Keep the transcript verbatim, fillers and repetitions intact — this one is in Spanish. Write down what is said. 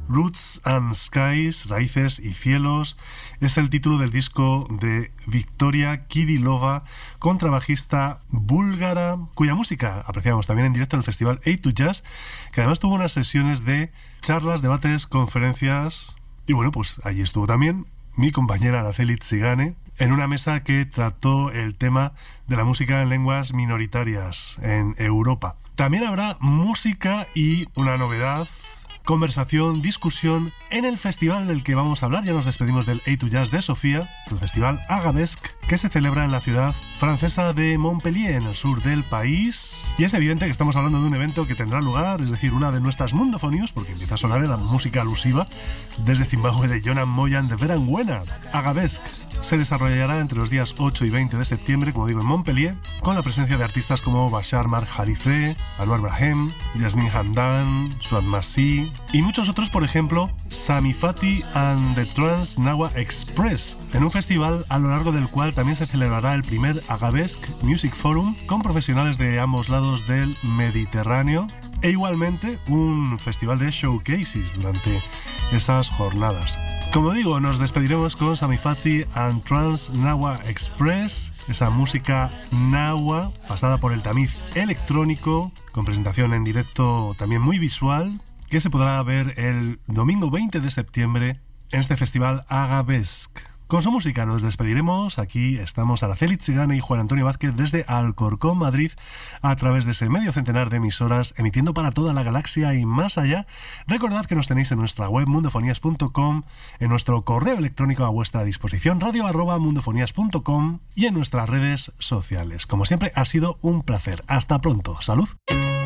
Roots and Skies, Raíces y Cielos, es el título del disco de Victoria Kirilova, contrabajista búlgara, cuya música apreciamos también en directo en el festival A dos Jazz, que además tuvo unas sesiones de charlas, debates, conferencias, y bueno, pues allí estuvo también mi compañera Araceli Tsigane, en una mesa que trató el tema de la música en lenguas minoritarias en Europa. También habrá música y una novedad, conversación, discusión en el festival del que vamos a hablar. Ya nos despedimos del A dos Jazz de Sofía, el festival Agabesque, que se celebra en la ciudad francesa de Montpellier, en el sur del país. Y es evidente que estamos hablando de un evento que tendrá lugar, es decir, una de nuestras mundofonios, porque empieza a sonar en la música alusiva desde Zimbabue de Jonan Moyan de Veranguena. Agabesque se desarrollará entre los días ocho y veinte de septiembre, como digo, en Montpellier, con la presencia de artistas como Bashar Mar Khalife, Anwar Brahem, Yasmin Hamdan, Suad Masih y muchos otros, por ejemplo, Sami Fati and the Trans Nawa Express, en un festival a lo largo del cual también se celebrará el primer Agabesque Music Forum con profesionales de ambos lados del Mediterráneo, e igualmente un festival de showcases durante esas jornadas. Como digo, nos despediremos con Sami Fati and Trans Nawa Express, esa música nahua pasada por el tamiz electrónico, con presentación en directo también muy visual, que se podrá ver el domingo veinte de septiembre en este festival Agabesque. Con su música nos despediremos. Aquí estamos Araceli Tsigane y Juan Antonio Vázquez desde Alcorcón, Madrid, a través de ese medio centenar de emisoras, emitiendo para toda la galaxia y más allá. Recordad que nos tenéis en nuestra web mundofonías punto com, en nuestro correo electrónico a vuestra disposición, radio arroba mundofonías punto com, y en nuestras redes sociales. Como siempre, ha sido un placer. Hasta pronto. ¡Salud!